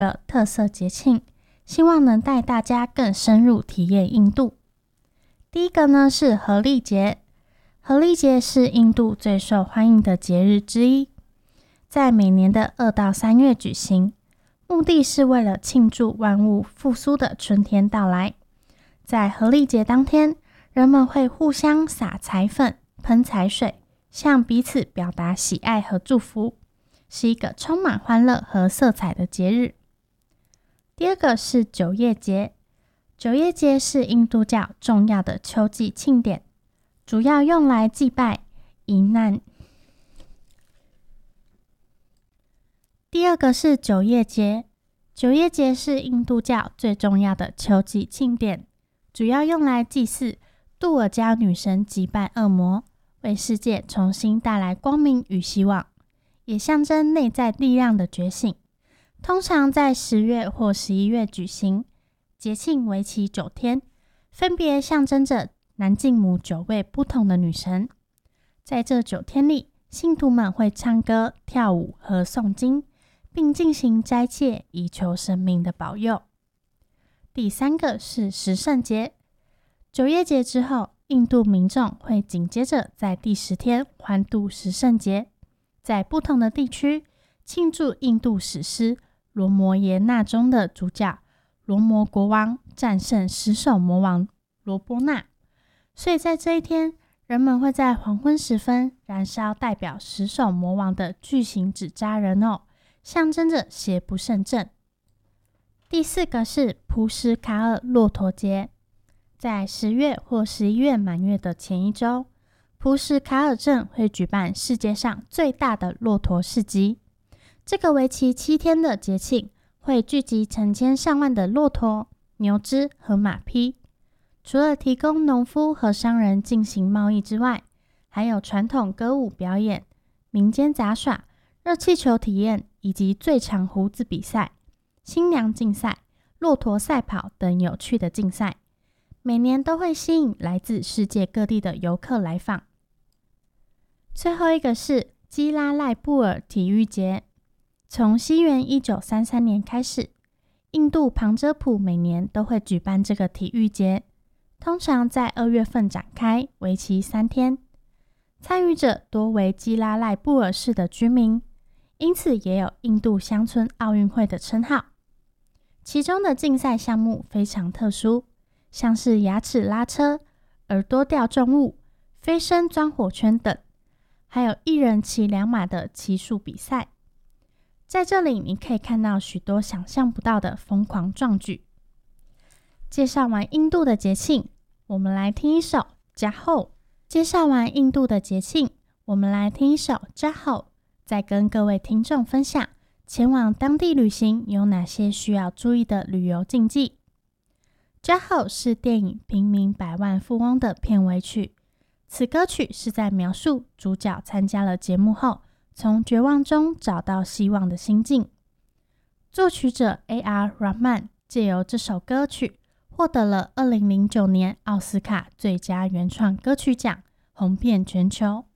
个特色节庆，希望能带大家更深入体验印度。第一个呢是荷历节，荷历节是印度最受欢迎的节日之一，在每年的2到3月举行，目的是为了庆祝万物复苏的春天到来。在荷历节当天，人们会互相撒彩粉、喷彩水，向彼此表达喜爱和祝福，是一个充满欢乐和色彩的节日。第二个是九叶节，九叶节是印度教重要的秋季庆典，主要用来祭拜罹难。第二个是九叶节，九叶节是印度教最重要的秋季庆典，主要用来祭祀杜尔加女神，击败恶魔，为世界重新带来光明与希望，也象征内在力量的觉醒。通常在10月或11月举行，节庆为期9天，分别象征着南境母9位不同的女神。在这9天里，信徒们会唱歌、跳舞和诵经，并进行斋戒，以求神明的保佑。第三个是十圣节，九叶节之后，印度民众会紧接着在第10天欢度十圣节，在不同的地区庆祝印度史诗罗摩耶那中的主角罗摩国王战胜10首魔王罗波那，所以在这一天，人们会在黄昏时分燃烧代表10首魔王的巨型纸扎人偶，象征着邪不胜正。第四个是普什卡尔骆驼节，在10月或11月满月的前一周，普什卡尔镇会举办世界上最大的骆驼市集。这个为期7天的节庆会聚集成千上万的骆驼、牛只和马匹。除了提供农夫和商人进行贸易之外，还有传统歌舞表演、民间杂耍、热气球体验以及最长胡子比赛、新娘竞赛、骆驼赛跑等有趣的竞赛，每年都会吸引来自世界各地的游客来访。最后一个是基拉赖布尔体育节，从西元1933年开始，印度旁遮普每年都会举办这个体育节，通常在2月份展开，为期3天。参与者多为基拉赖布尔市的居民，因此也有印度乡村奥运会的称号。其中的竞赛项目非常特殊，像是牙齿拉车、耳朵吊重物、飞身钻火圈等，还有1人骑2马的骑术比赛。在这里你可以看到许多想象不到的疯狂壮举。介绍完印度的节庆，我们来听一首 Jaho。 介绍完印度的节庆，我们来听一首 Jaho， 再跟各位听众分享前往当地旅行有哪些需要注意的旅游禁忌。 Jaho 是电影《平民百万富翁》的片尾曲，此歌曲是在描述主角参加了节目后，从绝望中找到希望的心境。作曲者 A.R. Rahman 借由这首歌曲获得了2009年奥斯卡最佳原创歌曲奖，红遍全球。